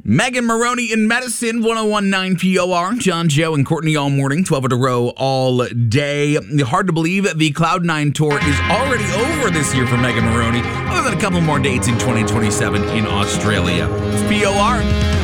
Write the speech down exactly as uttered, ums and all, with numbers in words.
Megan Maroney in Medicine, one oh one point nine P O R. John, Joe, and Courtney all morning, twelve at a row all day. Hard to believe the Cloud nine tour is already over this year for Megan Maroney, other than a couple more dates in twenty twenty-seven in Australia. It's P O R.